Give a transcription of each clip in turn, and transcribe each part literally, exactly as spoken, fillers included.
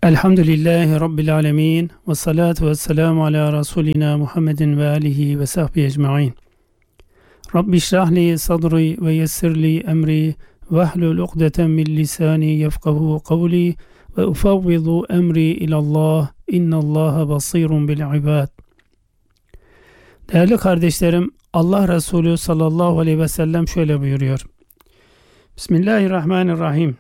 Elhamdülillahi Rabbil alemin ve salatu ve selamu ala Resulina Muhammedin ve alihi ve sahbihi ecma'in. Rabbi şrahli sadri ve yessirli emri ve ahlul ukdeten min lisani yefkahu kavli ve ufavvidu emri ilallah innallaha basirun bil ibad. Değerli kardeşlerim, Allah Resulü sallallahu aleyhi ve sellem şöyle buyuruyor. Bismillahirrahmanirrahim.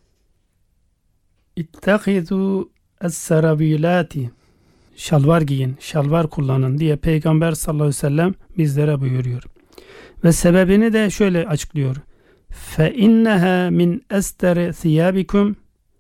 İttehizu es-serabilati, şalvar giyin, şalvar kullanın diye Peygamber sallallahu aleyhi ve sellem bizlere buyuruyor. Ve sebebini de şöyle açıklıyor. Fe inneha min estere thiyabikum,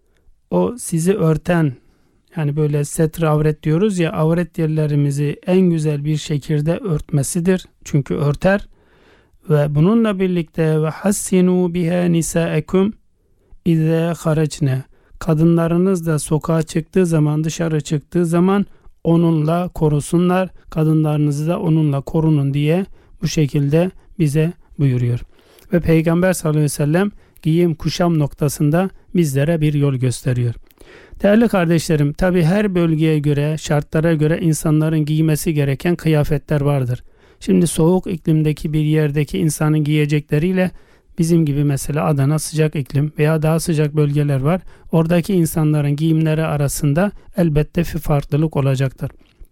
o sizi örten, yani böyle setre avret diyoruz ya, avret yerlerimizi en güzel bir şekilde örtmesidir. Çünkü örter. Ve bununla birlikte ve hassinu biha nisaekum ize haracne, kadınlarınız da sokağa çıktığı zaman, dışarı çıktığı zaman onunla korusunlar. Kadınlarınızı da onunla korunun diye bu şekilde bize buyuruyor. Ve Peygamber sallallahu aleyhi ve sellem giyim kuşam noktasında bizlere bir yol gösteriyor. Değerli kardeşlerim, tabi her bölgeye göre, şartlara göre insanların giymesi gereken kıyafetler vardır. Şimdi soğuk iklimdeki bir yerdeki insanın giyecekleriyle bizim gibi mesela Adana sıcak iklim veya daha sıcak bölgeler var. Oradaki insanların giyimleri arasında elbette bir farklılık olacaktır.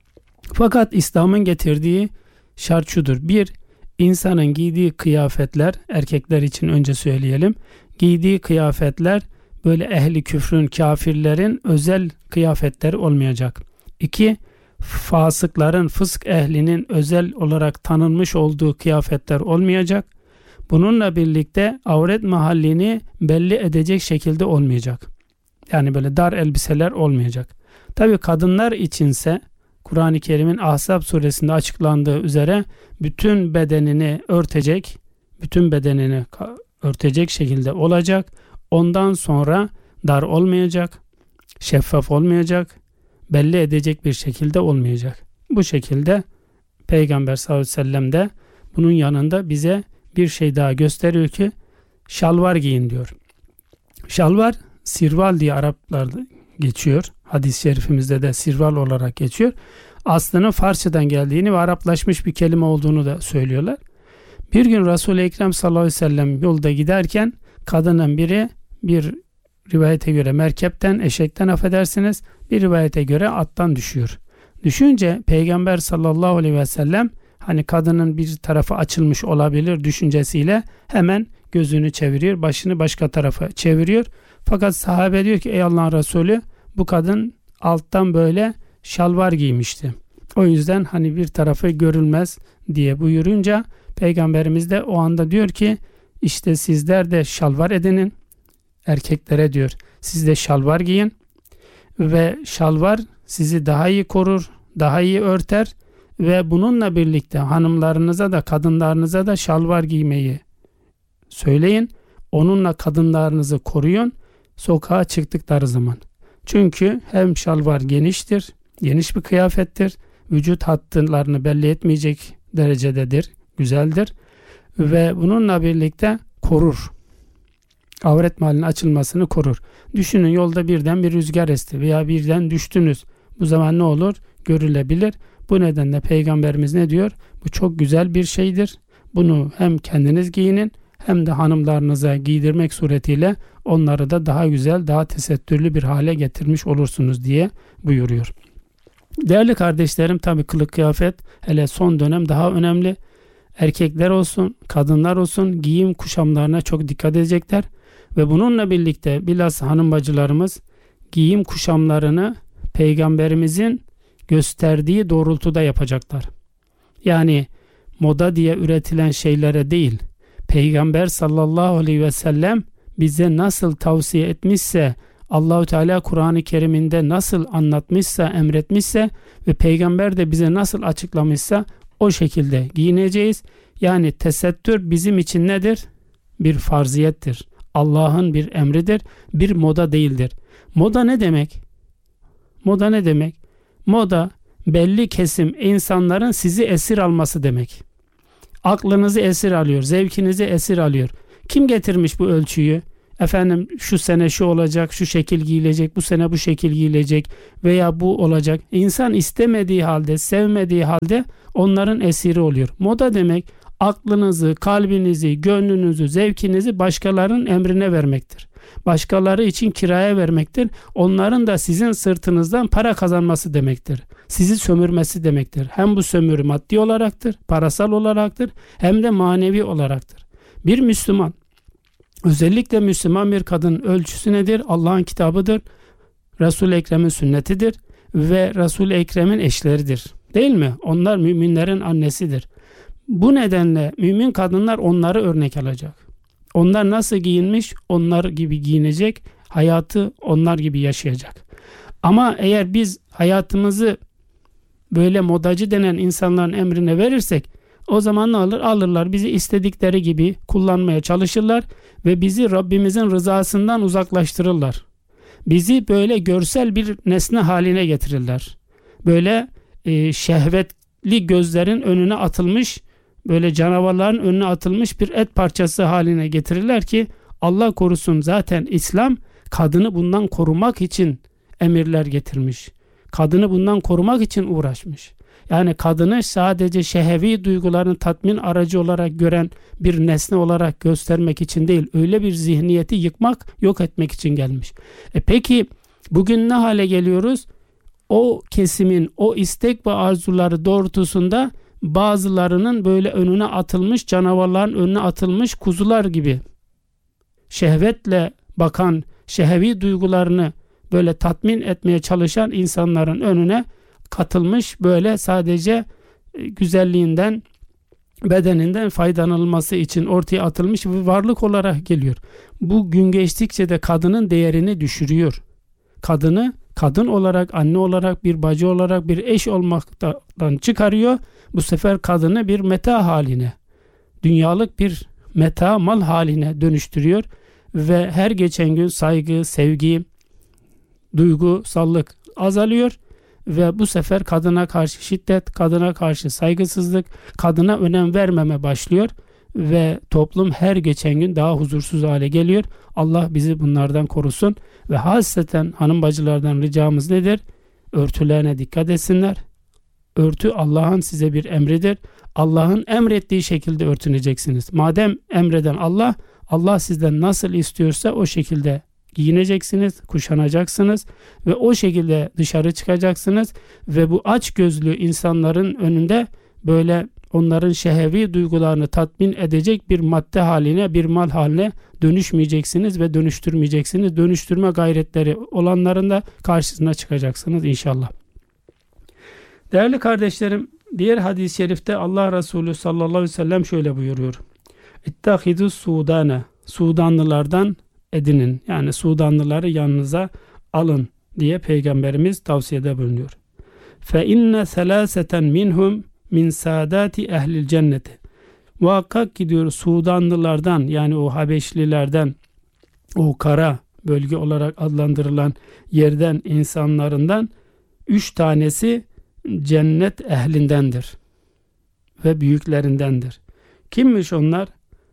Fakat İslam'ın getirdiği şart şudur. Bir, insanın giydiği kıyafetler, erkekler için önce söyleyelim, giydiği kıyafetler böyle ehli küfrün, kafirlerin özel kıyafetleri olmayacak. İki, fasıkların, fısk ehlinin özel olarak tanınmış olduğu kıyafetler olmayacak. Bununla birlikte avret mahallini belli edecek şekilde olmayacak. Yani böyle dar elbiseler olmayacak. Tabi kadınlar içinse Kur'an-ı Kerim'in Ahzab suresinde açıklandığı üzere bütün bedenini örtecek, bütün bedenini örtecek şekilde olacak. Ondan sonra dar olmayacak, şeffaf olmayacak, belli edecek bir şekilde olmayacak. Bu şekilde Peygamber sallallahu aleyhi ve sellem de bunun yanında bize bir şey daha gösteriyor ki şalvar giyin diyor. Şalvar sirval diye Araplarda geçiyor. Hadis-i şerifimizde de sirval olarak geçiyor. Aslının Farsçadan geldiğini ve Araplaşmış bir kelime olduğunu da söylüyorlar. Bir gün Resul-i Ekrem sallallahu aleyhi ve sellem yolda giderken kadının biri bir rivayete göre merkepten, eşekten affedersiniz, bir rivayete göre attan düşüyor. Düşünce Peygamber sallallahu aleyhi ve sellem hani kadının bir tarafı açılmış olabilir düşüncesiyle hemen gözünü çeviriyor, başını başka tarafa çeviriyor. Fakat sahabe diyor ki ey Allah'ın Resulü, bu kadın alttan böyle şalvar giymişti. O yüzden hani bir tarafı görülmez diye buyurunca Peygamberimiz de o anda diyor ki işte sizler de şalvar edinin. Erkeklere diyor siz de şalvar giyin ve şalvar sizi daha iyi korur, daha iyi örter. Ve bununla birlikte hanımlarınıza da kadınlarınıza da şalvar giymeyi söyleyin. Onunla kadınlarınızı koruyun sokağa çıktıkları zaman. Çünkü hem şalvar geniştir, geniş bir kıyafettir. Vücut hatlarını belli etmeyecek derecededir, güzeldir. Ve bununla birlikte korur. Avret mahallinin açılmasını korur. Düşünün yolda birden bir rüzgar esti veya birden düştünüz. Bu zaman ne olur? Görülebilir. Bu nedenle Peygamberimiz ne diyor? Bu çok güzel bir şeydir. Bunu hem kendiniz giyinin hem de hanımlarınıza giydirmek suretiyle onları da daha güzel, daha tesettürlü bir hale getirmiş olursunuz diye buyuruyor. Değerli kardeşlerim, tabii kılık kıyafet hele son dönem daha önemli. Erkekler olsun, kadınlar olsun giyim kuşamlarına çok dikkat edecekler. Ve bununla birlikte bilhassa hanım bacılarımız giyim kuşamlarını Peygamberimizin gösterdiği doğrultuda yapacaklar. Yani moda diye üretilen şeylere değil, Peygamber sallallahu aleyhi ve sellem bize nasıl tavsiye etmişse, Allahu Teala Kur'an-ı Kerim'inde nasıl anlatmışsa, emretmişse ve Peygamber de bize nasıl açıklamışsa o şekilde giyineceğiz. Yani tesettür bizim için nedir? Bir farziyettir. Allah'ın bir emridir, bir moda değildir. Moda ne demek? Moda ne demek? Moda belli kesim insanların sizi esir alması demek. Aklınızı esir alıyor, zevkinizi esir alıyor. Kim getirmiş bu ölçüyü? efendim şu sene şu olacak, şu şekil giyilecek, bu sene bu şekil giyilecek veya bu olacak. İnsan istemediği halde, sevmediği halde onların esiri oluyor. Moda demek aklınızı, kalbinizi, gönlünüzü, zevkinizi başkalarının emrine vermektir. Başkaları için kiraya vermektir. Onların da sizin sırtınızdan para kazanması demektir. Sizi sömürmesi demektir. Hem bu sömürü maddi olaraktır, parasal olaraktır, hem de manevi olaraktır. Bir Müslüman, özellikle Müslüman bir kadının ölçüsü nedir? Allah'ın kitabıdır, Resul-i Ekrem'in sünnetidir ve Resul-i Ekrem'in eşleridir. Değil mi? Onlar müminlerin annesidir. Bu nedenle mümin kadınlar onları örnek alacak. Onlar nasıl giyinmiş, onlar gibi giyinecek, hayatı onlar gibi yaşayacak. Ama eğer biz hayatımızı böyle modacı denen insanların emrine verirsek, o zaman ne alır? Alırlar bizi istedikleri gibi kullanmaya çalışırlar ve bizi Rabbimizin rızasından uzaklaştırırlar. Bizi böyle görsel bir nesne haline getirirler. Böyle e, şehvetli gözlerin önüne atılmış, böyle canavarların önüne atılmış bir et parçası haline getirirler ki Allah korusun, zaten İslam kadını bundan korumak için emirler getirmiş. Kadını bundan korumak için uğraşmış. Yani kadını sadece şehevi duyguların tatmin aracı olarak gören bir nesne olarak göstermek için değil, öyle bir zihniyeti yıkmak, yok etmek için gelmiş. E peki bugün ne hale geliyoruz? O kesimin o istek ve arzuları doğrultusunda bazılarının böyle önüne atılmış, canavarların önüne atılmış kuzular gibi şehvetle bakan, şehevi duygularını böyle tatmin etmeye çalışan insanların önüne katılmış, böyle sadece güzelliğinden, bedeninden faydalanılması için ortaya atılmış bir varlık olarak geliyor. Bu gün geçtikçe de kadının değerini düşürüyor. Kadını kadın olarak, anne olarak, bir bacı olarak, bir eş olmaktan çıkarıyor. Bu sefer kadını bir meta haline, dünyalık bir meta, mal haline dönüştürüyor ve her geçen gün saygı, sevgi, duygusallık azalıyor ve bu sefer kadına karşı şiddet, kadına karşı saygısızlık, kadına önem vermeme başlıyor ve toplum her geçen gün daha huzursuz hale geliyor. Allah bizi bunlardan korusun ve hasreten hanım bacılardan ricamız nedir? Örtülerine dikkat etsinler. Örtü Allah'ın size bir emridir. Allah'ın emrettiği şekilde örtüneceksiniz. Madem emreden Allah, Allah sizden nasıl istiyorsa o şekilde giyineceksiniz, kuşanacaksınız ve o şekilde dışarı çıkacaksınız ve bu açgözlü insanların önünde böyle onların şehevi duygularını tatmin edecek bir madde haline, bir mal haline dönüşmeyeceksiniz ve dönüştürmeyeceksiniz. Dönüştürme gayretleri olanların da karşısına çıkacaksınız inşallah. Değerli kardeşlerim, diğer hadis-i şerifte Allah Resulü sallallahu aleyhi ve sellem şöyle buyuruyor. İttahidus Sudane, Sudanlılardan edinin, yani Sudanlıları yanınıza alın diye Peygamberimiz tavsiyede bulunuyor. Fe inne selaseten minhum min saadati ehlil cenneti. Muhakkak gidiyor Sudanlılardan, yani o Habeşlilerden, o kara bölge olarak adlandırılan yerden, insanlarından üç tanesi cennet ehlindendir ve büyüklerindendir. Kimmiş onlar?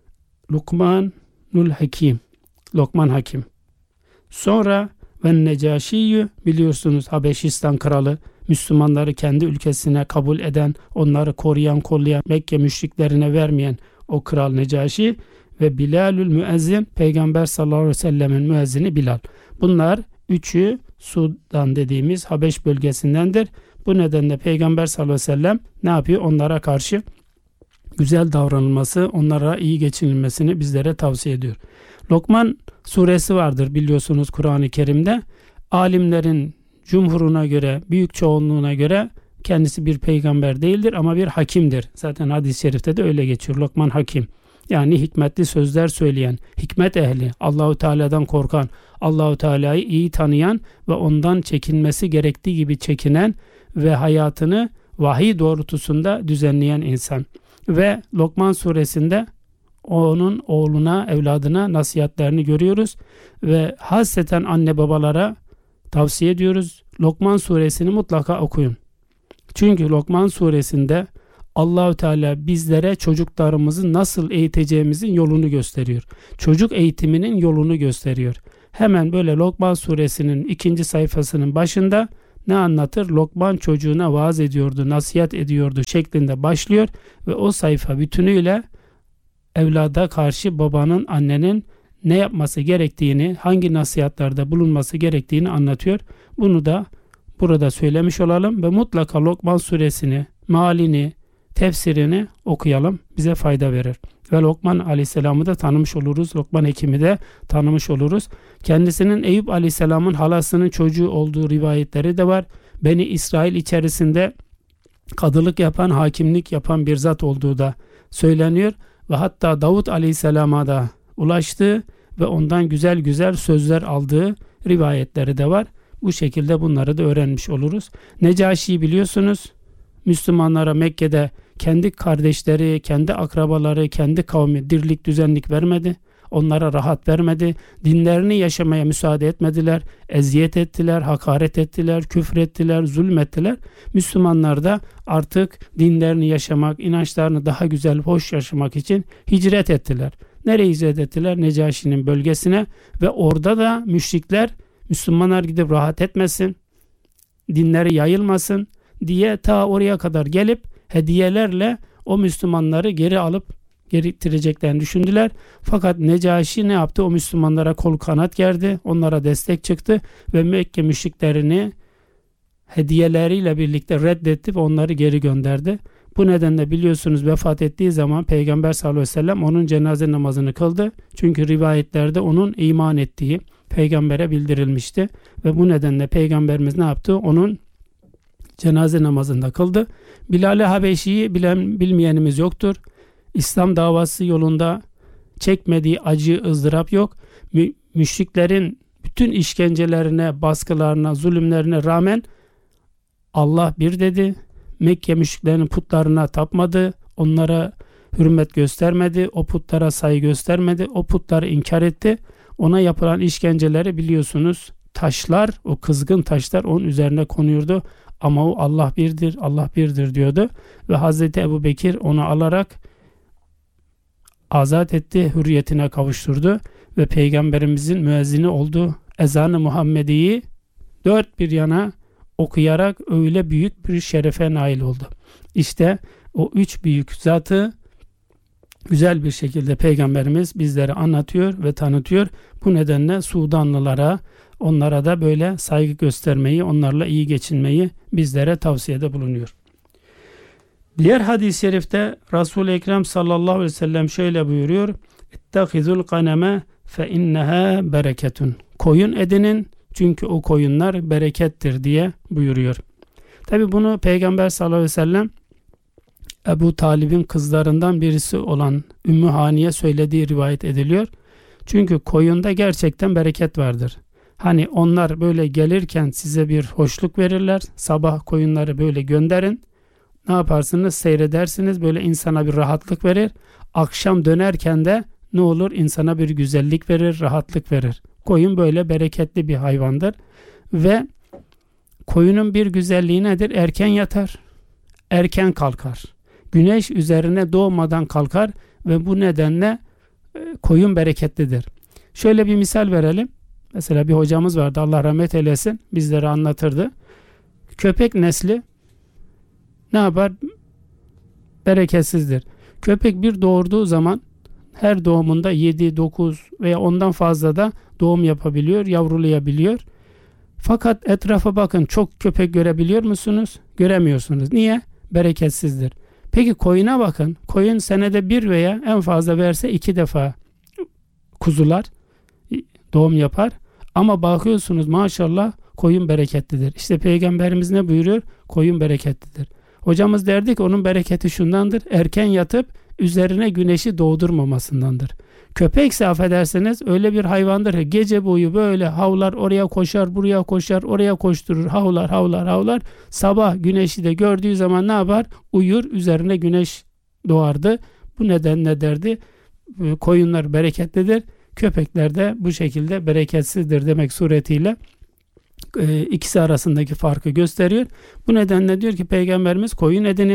Lukmanul Hakim, Lokman Hakim. Sonra ve Necaşiyyü, biliyorsunuz Habeşistan kralı, Müslümanları kendi ülkesine kabul eden, onları koruyan, kollayan, Mekke müşriklerine vermeyen o kral Necaşi ve Bilalül Müezzin, Peygamber sallallahu aleyhi ve sellemin müezzini Bilal. Bunlar üçü Sudan dediğimiz Habeş bölgesindendir. Bu nedenle Peygamber sallallahu aleyhi ve sellem ne yapıyor? Onlara karşı güzel davranılması, onlara iyi geçinilmesini bizlere tavsiye ediyor. Lokman suresi vardır biliyorsunuz Kur'an-ı Kerim'de. Alimlerin cumhuruna göre, büyük çoğunluğuna göre kendisi bir peygamber değildir ama bir hakimdir. Zaten hadis-i şerifte de öyle geçiyor. Lokman Hakim. Yani hikmetli sözler söyleyen, hikmet ehli, Allahu Teala'dan korkan, Allahu Teala'yı iyi tanıyan ve ondan çekinmesi gerektiği gibi çekinen ve hayatını vahiy doğrultusunda düzenleyen insan. Ve Lokman suresinde onun oğluna, evladına nasihatlerini görüyoruz ve hasreten anne babalara tavsiye ediyoruz. Lokman suresini mutlaka okuyun. Çünkü Lokman suresinde Allahü Teala bizlere çocuklarımızı nasıl eğiteceğimizin yolunu gösteriyor. Çocuk eğitiminin yolunu gösteriyor. Hemen böyle Lokman suresinin ikinci sayfasının başında ne anlatır? Lokman çocuğuna vaaz ediyordu, nasihat ediyordu şeklinde başlıyor ve o sayfa bütünüyle evlada karşı babanın, annenin ne yapması gerektiğini, hangi nasihatlerde bulunması gerektiğini anlatıyor. Bunu da burada söylemiş olalım ve mutlaka Lokman suresini, mealini, tefsirini okuyalım. Bize fayda verir. Ve Lokman Aleyhisselam'ı da tanımış oluruz. Lokman Hekim'i de tanımış oluruz. Kendisinin Eyüp Aleyhisselam'ın halasının çocuğu olduğu rivayetleri de var. Beni İsrail içerisinde kadılık yapan, hakimlik yapan bir zat olduğu da söyleniyor. Ve hatta Davut Aleyhisselam'a da ulaştığı ve ondan güzel güzel sözler aldığı rivayetleri de var. Bu şekilde bunları da öğrenmiş oluruz. Necaşi'yi biliyorsunuz. Müslümanlara Mekke'de kendi kardeşleri, kendi akrabaları, kendi kavmi dirlik düzenlik vermedi. Onlara rahat vermedi. Dinlerini yaşamaya müsaade etmediler. Eziyet ettiler, hakaret ettiler, küfrettiler, zulmettiler. Müslümanlar da artık dinlerini yaşamak, inançlarını daha güzel, hoş yaşamak için hicret ettiler. Nereye hicret ettiler? Necaşi'nin bölgesine ve orada da müşrikler Müslümanlar gidip rahat etmesin, dinleri yayılmasın diye ta oraya kadar gelip hediyelerle o Müslümanları geri alıp getireceklerini düşündüler. Fakat Necaşi ne yaptı? O Müslümanlara kol kanat gerdi, onlara destek çıktı ve Mekke müşriklerini hediyeleriyle birlikte reddetti ve onları geri gönderdi. Bu nedenle biliyorsunuz vefat ettiği zaman Peygamber sallallahu aleyhi ve sellem onun cenaze namazını kıldı. Çünkü rivayetlerde onun iman ettiği Peygamber'e bildirilmişti. Ve bu nedenle Peygamberimiz ne yaptı? Onun cenaze namazında kıldı. Bilal-i Habeşi'yi bilen bilmeyenimiz yoktur. İslam davası yolunda çekmediği acı, ızdırap yok. Mü- müşriklerin bütün işkencelerine, baskılarına, zulümlerine rağmen Allah bir dedi. Mekke müşriklerinin putlarına tapmadı. Onlara hürmet göstermedi. O putlara saygı göstermedi. O putları inkar etti. Ona yapılan işkenceleri biliyorsunuz. Taşlar, o kızgın taşlar onun üzerine konuyordu. Ama o Allah birdir, Allah birdir diyordu. Ve Hazreti Ebubekir onu alarak azat etti, hürriyetine kavuşturdu. Ve Peygamberimizin müezzini oldu. Ezan-ı Muhammedi'yi dört bir yana okuyarak öyle büyük bir şerefe nail oldu. İşte o üç büyük zatı güzel bir şekilde Peygamberimiz bizlere anlatıyor ve tanıtıyor. Bu nedenle Sudanlılara, onlara da böyle saygı göstermeyi, onlarla iyi geçinmeyi bizlere tavsiyede bulunuyor. Diğer hadis-i şerifte Resul-i Ekrem sallallahu aleyhi ve sellem şöyle buyuruyor. İttehizul ganeme fe inneha bereketun. Koyun edinin çünkü o koyunlar berekettir diye buyuruyor. Tabi bunu Peygamber sallallahu aleyhi ve sellem Ebu Talib'in kızlarından birisi olan Ümmü Hani'ye söylediği rivayet ediliyor. Çünkü koyunda gerçekten bereket vardır. Hani onlar böyle gelirken size bir hoşluk verirler. Sabah koyunları böyle gönderin. Ne yaparsınız? Seyredersiniz. Böyle insana bir rahatlık verir. Akşam dönerken de ne olur? İnsana bir güzellik verir, rahatlık verir. Koyun böyle bereketli bir hayvandır. Ve koyunun bir güzelliği nedir? Erken yatar, erken kalkar. Güneş üzerine doğmadan kalkar ve bu nedenle koyun bereketlidir. Şöyle bir misal verelim. Mesela bir hocamız vardı, Allah rahmet eylesin, bizlere anlatırdı. Köpek nesli ne yapar? Bereketsizdir. Köpek bir doğurduğu zaman her doğumunda yedi, dokuz veya ondan fazla da doğum yapabiliyor, yavrulayabiliyor. Fakat etrafa bakın, çok köpek görebiliyor musunuz? Göremiyorsunuz. Niye? Bereketsizdir. Peki koyuna bakın. Koyun senede bir veya en fazla verse iki defa kuzular doğum yapar. Ama bakıyorsunuz maşallah koyun bereketlidir. İşte Peygamberimiz ne buyuruyor? Koyun bereketlidir. Hocamız derdi ki onun bereketi şundandır. Erken yatıp üzerine güneşi doğdurmamasındandır. Köpekse affedersiniz öyle bir hayvandır ki gece boyu böyle havlar, oraya koşar, buraya koşar, oraya koşturur, havlar, havlar, havlar. Sabah güneşi de gördüğü zaman ne yapar? Uyur, üzerine güneş doğardı. Bu nedenle derdi koyunlar bereketlidir. Köpekler de bu şekilde bereketsizdir demek suretiyle ikisi arasındaki farkı gösteriyor. Bu nedenle diyor ki Peygamberimiz koyun edinin.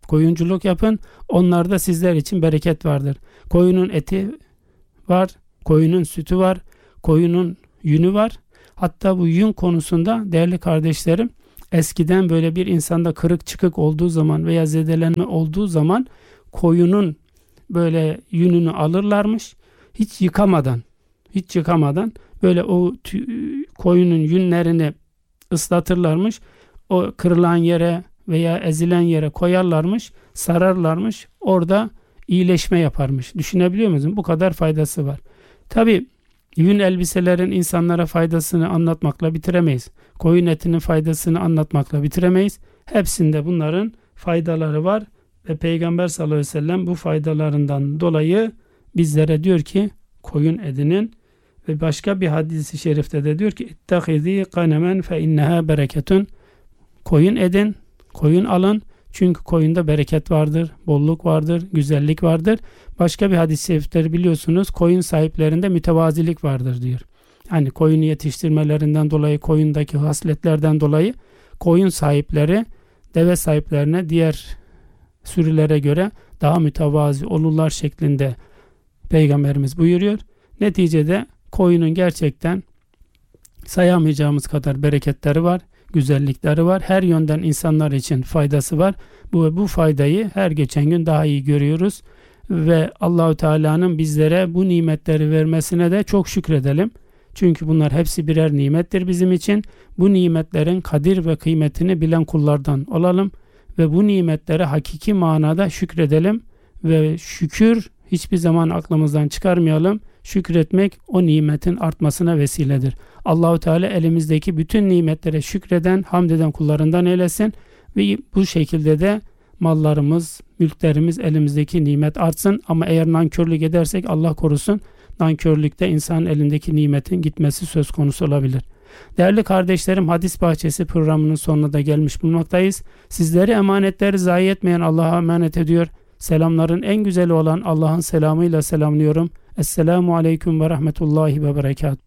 Koyunculuk yapın. Onlarda sizler için bereket vardır. Koyunun eti var. Koyunun sütü var. Koyunun yünü var. Hatta bu yün konusunda değerli kardeşlerim, eskiden böyle bir insanda kırık çıkık olduğu zaman veya zedelenme olduğu zaman koyunun böyle yününü alırlarmış. Hiç yıkamadan, hiç yıkamadan böyle o tü- koyunun yünlerini ıslatırlarmış. O kırılan yere veya ezilen yere koyarlarmış, sararlarmış. Orada iyileşme yaparmış. Düşünebiliyor musunuz? Bu kadar faydası var. Tabii yün elbiselerin insanlara faydasını anlatmakla bitiremeyiz. Koyun etinin faydasını anlatmakla bitiremeyiz. Hepsinde bunların faydaları var ve Peygamber sallallahu aleyhi ve sellem bu faydalarından dolayı bizlere diyor ki koyun edinin ve başka bir hadis-i şerifte de diyor ki ittahizi kanemen fe inneha bereketun. Koyun edin, koyun alın. Çünkü koyunda bereket vardır, bolluk vardır, güzellik vardır. Başka bir hadis-i şerifleri biliyorsunuz, koyun sahiplerinde mütevazilik vardır diyor. Hani koyunu yetiştirmelerinden dolayı, koyundaki hasletlerden dolayı koyun sahipleri deve sahiplerine diğer sürülere göre daha mütevazi olurlar şeklinde Peygamberimiz buyuruyor. Neticede koyunun gerçekten sayamayacağımız kadar bereketleri var, güzellikleri var. Her yönden insanlar için faydası var. Bu bu faydayı her geçen gün daha iyi görüyoruz ve Allahu Teala'nın bizlere bu nimetleri vermesine de çok şükredelim. Çünkü bunlar hepsi birer nimettir bizim için. Bu nimetlerin kadir ve kıymetini bilen kullardan olalım ve bu nimetlere hakiki manada şükredelim ve şükür hiçbir zaman aklımızdan çıkarmayalım. Şükretmek o nimetin artmasına vesiledir. Allahu Teala elimizdeki bütün nimetlere şükreden, hamd eden kullarından eylesin ve bu şekilde de mallarımız, mülklerimiz, elimizdeki nimet artsın. Ama eğer nankörlük edersek Allah korusun, nankörlükte insanın elindeki nimetin gitmesi söz konusu olabilir. Değerli kardeşlerim, Hadis Bahçesi programının sonuna da gelmiş bulunmaktayız. Sizleri emanetleri zayi etmeyen Allah'a emanet ediyor. Selamların en güzeli olan Allah'ın selamıyla selamlıyorum. Esselamu Aleyküm ve Rahmetullahi ve Berekatuhu.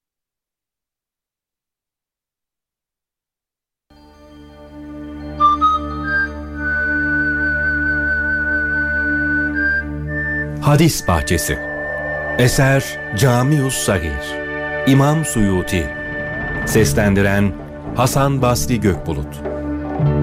Hadis Bahçesi. Eser Camius Sagir. İmam Suyuti. Seslendiren Hasan Basri Gökbulut.